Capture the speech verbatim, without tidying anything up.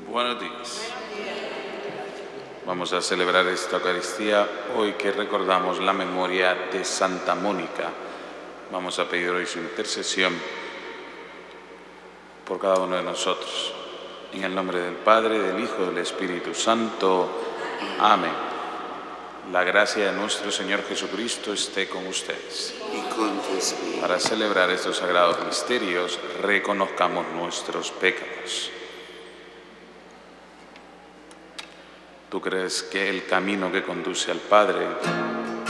Buenos días. Vamos a celebrar esta Eucaristía hoy que recordamos la memoria de Santa Mónica. Vamos a pedir hoy su intercesión por cada uno de nosotros. En el nombre del Padre, del Hijo y del Espíritu Santo. Amén. La gracia de nuestro Señor Jesucristo esté con ustedes. Y con tu espíritu. Para celebrar estos sagrados misterios, reconozcamos nuestros pecados. ¿Tú crees que el camino que conduce al Padre